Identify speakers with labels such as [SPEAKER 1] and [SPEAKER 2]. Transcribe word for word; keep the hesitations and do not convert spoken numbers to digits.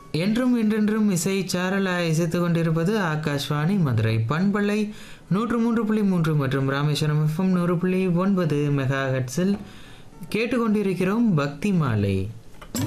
[SPEAKER 1] என்றும் என்றென்றும் இசை சாரலாய் இசைத்துக் கொண்டிருப்பது ஆகாஷ்வாணி மதுரை பண்பலை நூற்று மூன்று புள்ளி மூன்று மற்றும் ராமேஸ்வரம் எஃப்எம் நூறு புள்ளி ஒன்பது மெகா ஹெட்ஸில் கேட்டுக்கொண்டிருக்கிறோம் பக்தி மாலை.